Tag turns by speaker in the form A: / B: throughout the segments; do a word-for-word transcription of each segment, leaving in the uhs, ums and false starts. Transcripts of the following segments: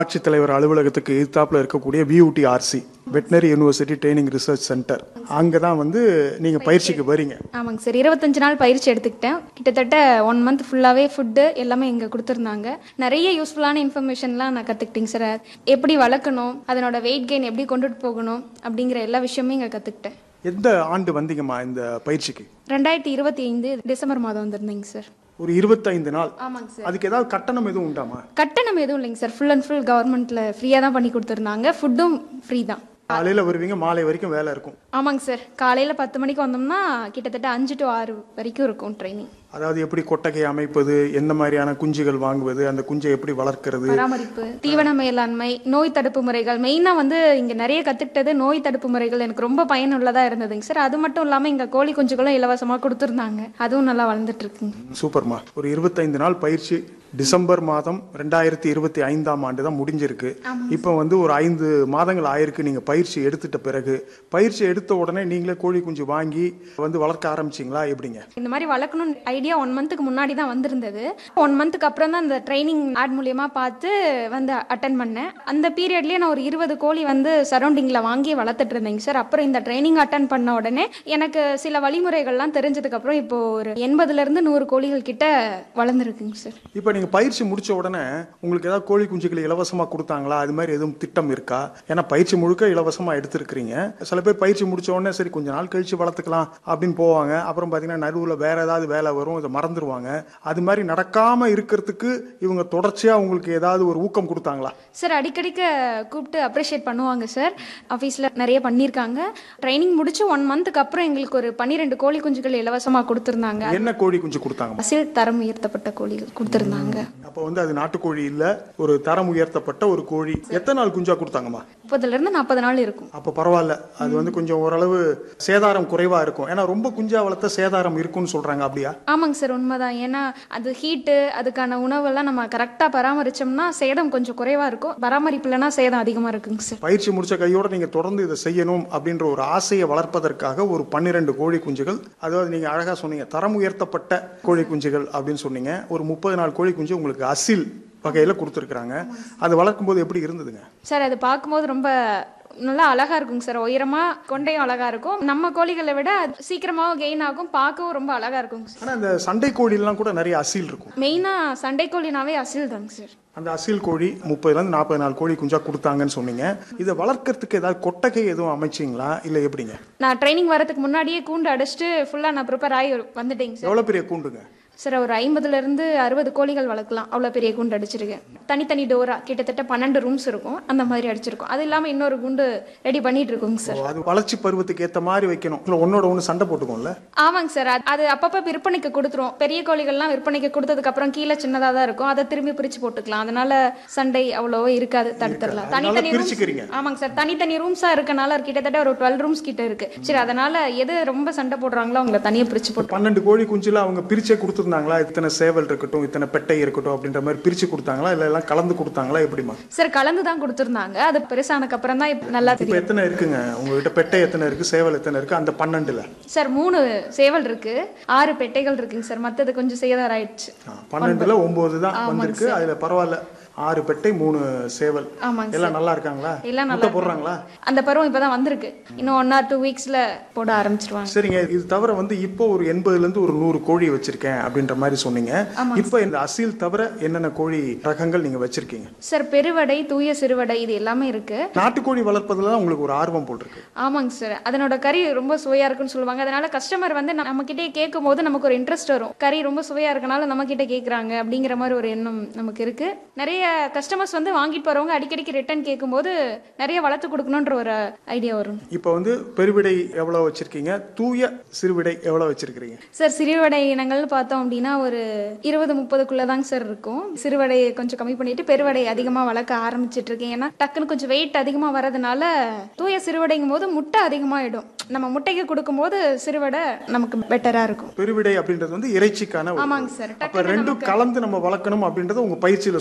A: ஆட்சித்தலைவர் அலுவலகத்துக்கு எதிர்த்தாப்புல இருக்கக்கூடிய வியூடிஆர்சி veterinary university training research centre அங்கே தான் வந்து நீங்கள் பயிற்சிக்கு வரீங்க.
B: ஆமாங்க சார், இருபத்தஞ்சு நாள் பயிற்சி எடுத்துக்கிட்டேன். கிட்டத்தட்ட ஒன் மந்த் ஃபுல்லாகவே ஃபுட்டு எல்லாமே இங்கே கொடுத்துருந்தாங்க. நிறைய யூஸ்ஃபுல்லான இன்ஃபர்மேஷன்லாம் நான் கற்றுக்கிட்டேங்க சார். எப்படி வளர்க்கணும், அதனோட வெயிட் கெயின் எப்படி கொண்டுட்டு போகணும் அப்படிங்கிற எல்லா விஷயமே இங்கே கற்றுக்கிட்டேன்.
A: எந்த ஆண்டு வந்தீங்கம்மா இந்த பயிற்சிக்கு?
B: ரெண்டாயிரத்தி இருபத்தி ஐந்து டிசம்பர் மாதம் வந்திருந்தேங்க சார்.
A: ஒரு இருபத்தைந்து நாள்.
B: ஆமாங்க சார்.
A: அதுக்கு ஏதாவது கட்டணம் எதுவும் உண்டாமா?
B: கட்டணம் எதுவும் இல்லைங்க சார், ஃபுல் அண்ட் ஃபுல் கவர்மெண்ட்டில் ஃப்ரீயாக தான் பண்ணி கொடுத்துருந்தாங்க. ஃபுட்டும் ஃப்ரீ தான்.
A: காலையில் வருவீங்க, மாலை வரைக்கும் வேலை இருக்கும்.
B: ஆமாங்க சார், காலையில் பத்து மணிக்கு வந்தோம்னா கிட்டத்தட்ட அஞ்சு டு ஆறு வரைக்கும் இருக்கும் ட்ரைனிங்.
A: அதாவது எப்படி கொட்டகை அமைப்பது, எந்த மாதிரியான குஞ்சுகள் வாங்குவது, அந்த குஞ்சை எப்படி வளர்க்கிறது,
B: பராமரிப்பு, தீவன மேலாண்மை, நோய் தடுப்பு முறைகள். மெயினாக வந்து இங்கே நிறைய கற்றுக்கிட்டது நோய் தடுப்பு முறைகள் எனக்கு ரொம்ப பயனுள்ளதாக இருந்ததுங்க சார். அது மட்டும் இல்லாமல் இங்கே கோழி குஞ்சுகளும் இலவசமாக கொடுத்துருந்தாங்க. அதுவும் நல்லா வளர்ந்துட்டு இருக்குங்க.
A: சூப்பர்மா. ஒரு இருபத்தைந்து நாள் பயிற்சி டிசம்பர் மாதம் ரெண்டாயிரத்தி இருபத்தி ஐந்தாம் ஆண்டு தான் முடிஞ்சிருக்கு. இப்போ வந்து ஒரு ஐந்து மாதங்கள் ஆயிருக்கு நீங்கள் பயிற்சி எடுத்துட்ட பிறகு. பயிற்சி எடுத்த உடனே நீங்களே கோழி குஞ்சு வாங்கி வந்து வளர்க்க ஆரம்பிச்சிங்களா, எப்படிங்க?
B: இந்த மாதிரி வளர்க்கணும்னு ஐடியா ஒன் மந்த்துக்கு முன்னாடி தான் வந்திருந்தது. ஒன் மந்த்துக்கு அப்புறம் தான் இந்த ட்ரைனிங் ஆட் மூலியமா பார்த்து வந்து அட்டன் பண்ணேன். அந்த பீரியட்லேயே நான் ஒரு இருபது கோழி வந்து சரௌண்டிங்கில் வாங்கி வளர்த்துட்டு இருந்தேங்க சார். அப்புறம் இந்த ட்ரைனிங் அட்டன் பண்ண உடனே எனக்கு சில வழிமுறைகள்லாம் தெரிஞ்சதுக்கப்புறம் இப்போ ஒரு எண்பதுலேருந்து நூறு கோழிகள் கிட்ட வளர்ந்துருக்குங்க சார்.
A: இப்போ நீங்கள் பயிற்சி முடிச்ச உடனே உங்களுக்கு ஏதாவது கோழி குஞ்சுகளை இலவசமாக கொடுத்தாங்களா? அது மாதிரி எதுவும் திட்டம் இருக்கா? ஏன்னா பயிற்சி முழுக்க இலவசமாக எடுத்துருக்கிறீங்க. சில பேர் பயிற்சி முடிச்ச உடனே சரி கொஞ்ச நாள் கழிச்சு வளர்த்துக்கலாம் அப்படின்னு போவாங்க. அப்புறம் பார்த்தீங்கன்னா நடுவில் வேற ஏதாவது வேலை வரும், இதை மறந்துடுவாங்க. அது மாதிரி நடக்காம இருக்கிறதுக்கு இவங்க தொடர்ச்சியாக உங்களுக்கு ஏதாவது ஒரு ஊக்கம் கொடுத்தாங்களா?
B: சார் அடிக்கடிக்க கூப்பிட்டு அப்ரிஷியேட் பண்ணுவாங்க சார். ஆஃபீஸில் நிறைய பண்ணியிருக்காங்க. ட்ரைனிங் முடிச்சு ஒன் மந்த்துக்கு அப்புறம் எங்களுக்கு ஒரு பன்னிரெண்டு கோழி குஞ்சுகள் இலவசமாக கொடுத்துருந்தாங்க.
A: என்ன கோழி குஞ்சு கொடுத்தாங்க?
B: அசில் தரம் உயர்த்தப்பட்ட கோழிகள் கொடுத்துருந்தாங்க.
A: அப்போ வந்து அது நாட்டுக்கோழி இல்ல, ஒரு தரம் உயர்த்தப்பட்ட ஒரு கோழி. எத்தனை நாள் குஞ்சா கொடுத்தாங்கம்மா?
B: முப்பதுல இருந்து நாற்பது நாள் இருக்கும்.
A: அப்போ பரவாயில்ல. அது வந்து கொஞ்சம் ஓரளவு சேதாரம் குறைவா இருக்கும். ஏன்னா ரொம்ப குஞ்சா வளர்த்த சேதாரம் இருக்கும்னு சொல்றாங்க, அப்படியா?
B: ஆமாங்க சார், உண்மைதான். ஏன்னா அது ஹீட்டு, அதுக்கான உணவெல்லாம் நம்ம கரெக்டாக பராமரிச்சோம்னா சேதம் கொஞ்சம் குறைவா இருக்கும். பராமரிப்பு இல்லைன்னா சேதம் அதிகமாக இருக்குங்க சார்.
A: பயிற்சி முடிச்ச கையோட நீங்க தொடர்ந்து இதை செய்யணும் அப்படின்ற ஒரு ஆசையை வளர்ப்பதற்காக ஒரு பன்னிரெண்டு கோழி குஞ்சுகள், அதாவது நீங்க அழகா சொன்னீங்க தரம் உயர்த்தப்பட்ட கோழி குஞ்சுகள் அப்படின்னு சொன்னீங்க. ஒரு முப்பது நாள் கோழி குஞ்சு உங்களுக்கு அசில் வகையில் கொடுத்துருக்குறாங்க. அது வளர்க்கும் போது எப்படி இருந்ததுங்க
B: சார்? அது பார்க்கும்போது ரொம்ப நல்லா அழகா இருக்குங்க சார். உயரமா கொண்டையும் அழகா இருக்கும். நம்ம கோழிகளை விட சீக்கிரமாவும் கெயின் ஆகும், பார்க்கவும் ரொம்ப அழகா இருக்கும் சார்.
A: ஆனால் அந்த சண்டை கோழிலாம் கூட நிறைய அசில் இருக்கும்.
B: மெயினா சண்டை கோழினாவே அசில் தாங்க சார்.
A: அந்த அசில் கோழி முப்பதுலேருந்து நாற்பது நாள் கோழி குஞ்சா கொடுத்தாங்கன்னு சொன்னீங்க. இதை வளர்க்கறதுக்கு ஏதாவது கொட்டகை எதுவும் அமைச்சிங்களா, இல்லை எப்படிங்க?
B: நான் ட்ரைனிங் வரதுக்கு முன்னாடியே கூண்டு அடிச்சுட்டு ஃபுல்லாக நான் ப்ரிப்பேர் ஆகி வந்துட்டேங்க சார்.
A: எவ்வளோ பெரிய கூண்டுங்க
B: சார்? ஒரு ஐம்பதுல இருந்து அறுபது கோழிகள் வளர்க்கலாம். அவ்வளோ பெரிய கூண்டு அடிச்சிருக்கேன். தனித்தனி டோரா கிட்டத்தட்ட பன்னெண்டு ரூம்ஸ் இருக்கும், அந்த மாதிரி அடிச்சிருக்கோம். அது இல்லாமல் இன்னொரு கூண்டு ரெடி பண்ணிட்டு இருக்கோங்க சார்.
A: அது வளர்ச்சி பருவத்துக்கு ஏற்ற மாதிரி வைக்கணும். இல்லை ஒன்னோட ஒன்று சண்டை போட்டுக்கோம்ல?
B: ஆமாங்க சார். அது அப்பப்போ விற்பனைக்கு கொடுத்துரும். பெரிய கோழிகள்லாம் விற்பனைக்கு கொடுத்ததுக்கு அப்புறம் கீழே சின்னதாக தான் இருக்கும், அதை திரும்பி பிரிச்சு போட்டுக்கலாம். அதனால சண்டை அவ்வளோவா இருக்காது, தடுத்துடலாம். தனித்தனி பிரிச்சுக்கிறீங்க. ஆமாங்க சார், தனித்தனி ரூம்ஸா இருக்கனால கிட்டத்தட்ட ஒரு டுவெல் ரூம்ஸ் கிட்ட இருக்கு. சரி, அதனால எது ரொம்ப சண்டை போடுறாங்களோ அவங்களை தனியாக பிரிச்சு போட்டு.
A: பன்னெண்டு கோழி குஞ்சுல அவங்க பிரிச்சே கொடுத்து இத்தனை சேவல் இருக்கட்டும், இத்தனை பெட்டை இருக்கட்டும் அப்படின்ற மாதிரி பிரிச்சு கொடுத்தாங்களா, இல்ல எல்லாம் கலந்து கொடுத்தாங்களா, எப்படிமா?
B: சார் கலந்து தான் கொடுத்துருந்தாங்க. அது பெருசானக்கு அப்புறம் தான் நல்லா தெரியும்.
A: இப்போ எத்தனை இருக்குங்க உங்ககிட்ட? பெட்டை எத்தனை இருக்கு, சேவல் எத்தனை இருக்கு அந்த பன்னெண்டுல?
B: சார் மூணு சேவல் இருக்கு, ஆறு பெட்டைகள் இருக்குங்க சார். மற்றது கொஞ்சம் சேதாரம் ஆயிடுச்சு.
A: பன்னெண்டுல ஒன்பது தான் வந்திருக்கு. அதுல பரவாயில்ல, ஆறு பெட்டை மூணு சேவல்.
B: ஆமாங்க.
A: எல்லாம் நல்லா இருக்காங்களா?
B: எல்லாம் நல்லா
A: போடுறாங்களா?
B: அந்த பருவம் இப்பதான் வந்திருக்கு. இன்னும் ஒன் ஆர் டூ வீக்ஸ்ல போட ஆரம்பிச்சிருவாங்க.
A: சரிங்க. இது தவிர வந்து இப்போ ஒரு எண்பதுல இருந்து ஒரு நூறு கோழி வச்சிருக்கேன் அப்படின்ற மாதிரி சொன்னீங்க. இப்போ இந்த அசீல் தவிர என்னென்ன கோழி ரகங்கள் நீங்க வச்சிருக்கீங்க?
B: சார் பெருவடை, தூய சிறுவடை, இது எல்லாமே இருக்கு.
A: நாட்டுக்கோழி வளர்ப்பதுல தான் உங்களுக்கு ஒரு ஆர்வம் போல் இருக்கு.
B: ஆமாங்க சார். அதனோட கறி ரொம்ப சுவையா இருக்குன்னு சொல்லுவாங்க. அதனால கஸ்டமர் வந்து நம்ம கிட்டே கேட்கும் போது நமக்கு ஒரு இன்ட்ரெஸ்ட் வரும். கறி ரொம்ப சுவையா இருக்கனால நம்ம கிட்ட கேட்கறாங்க அப்படிங்கிற மாதிரி ஒரு எண்ணம் நமக்கு இருக்கு. நிறைய கஸ்டமர்ஸ் வந்து வாங்கிட்டு போறவங்க அடிக்கடிக்கு ரிட்டர்ன் கேட்கும்போது நிறைய வளர்த்து கொடுக்கணுன்ற ஒரு ஐடியா வரும்.
A: இப்போ வந்து பெருவிடை எவ்வளவு வச்சிருக்கீங்க, தூய சிறுவிடை எவ்வளவு வச்சிருக்கீங்க?
B: சார் சிறுவிடை இனங்கள்னு பார்த்தோம் அப்படின்னா ஒரு இருபது முப்பதுக்குள்ள தாங்க சார் இருக்கும். சிறுவடையை கொஞ்சம் கம்மி பண்ணிட்டு பெருவடை அதிகமாக வளர்க்க ஆரம்பிச்சிட்டு இருக்கேன். ஏன்னா டக்குன்னு கொஞ்சம் வெயிட் அதிகமாக வரதுனால தூய சிறுவடைங்கும் போது முட்டை அதிகமாகிடும். நம்ம முட்டைக்கு கொடுக்கும் போது சிறுவடை நமக்கு பெட்டரா இருக்கும்.
A: பெருவிடை அப்படின்றது வந்து இறைச்சிக்கான.
B: ஆமாங்க சார்.
A: அப்ப ரெண்டும் கலந்து நம்ம வளர்க்கணும் அப்படின்றத உங்க பயிற்சியில சொல்லி கொடுத்துருக்காங்க.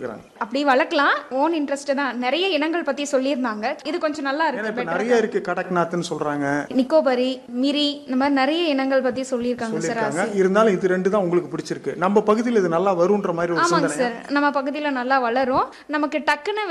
A: இருக்கிறாங்க.
B: அப்படி வளர்க்கலாம், ஓன் இன்ட்ரெஸ்ட் தான். நிறைய இனங்கள் பத்தி சொல்லியிருந்தாங்க, இது கொஞ்சம் நல்லா
A: ஏன்னா
B: இருக்கு.
A: இப்ப நிறைய இருக்கு, கடக்நாத்னு சொல்றாங்க,
B: நிக்கோபரி, மிரி, இந்த மாதிரி நிறைய இனங்கள் பத்தி சொல்லியிருக்காங்க சார்.
A: சொல்லியிருக்காங்க. இருந்தாலும் இது ரெண்டு தான் உங்களுக்கு பிடிச்சிருக்கு. நம்ம பகுதியில் இது நல்லா வரும்ன்ற மாதிரி ஒரு
B: ஆமாங்க
A: சிந்தனை.
B: சார், நம்ம பகுதியில நல்லா வளரும். நமக்கு டக்குன்னு